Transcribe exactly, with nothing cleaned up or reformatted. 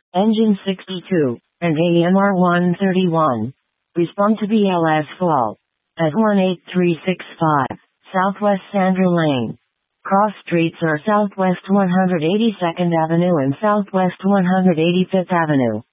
Engine sixty-two, and A M R one thirty-one. Respond to B L S call at one eight three six five, Southwest Sandra Lane. Cross streets are Southwest one hundred eighty-second Avenue and Southwest one hundred eighty-fifth Avenue.